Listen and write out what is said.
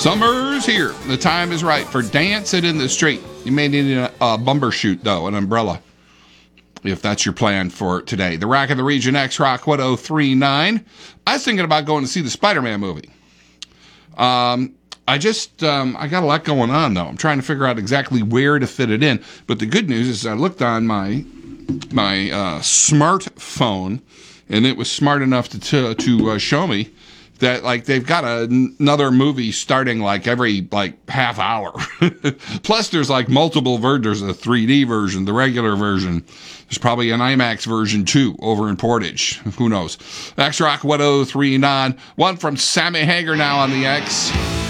Summer's here. The time is right for dancing in the street. You may need a bumper shoot, though, an umbrella, if that's your plan for today. The Rock of the Region X Rock 1039. I was thinking about going to see the Spider-Man movie. I got a lot going on, though. I'm trying to figure out exactly where to fit it in. But the good news is I looked on my smartphone, and it was smart enough to show me that, like, they've got another movie starting, like, every, like, half hour. Plus, there's, like, multiple versions. There's a 3D version, the regular version. There's probably an IMAX version, too, over in Portage. Who knows? X-Rock 1039. One from Sammy Hagar now on the X.